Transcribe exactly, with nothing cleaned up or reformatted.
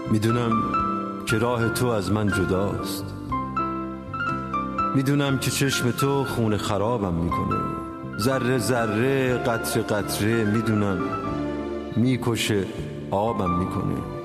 میدونم که راه تو از من جداست، میدونم که چشم تو خون خرابم میکنه، ذره ذره قطره قطره میدونم میکشه آبم میکنه.